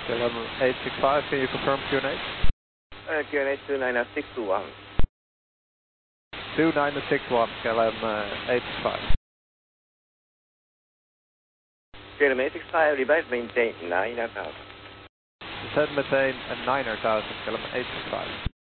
KLM 865, can you confirm QNH? QNH 29621. 2961, KLM 865. KLM 865, revised maintain 9,000. Descend maintain 9,000, KLM 865.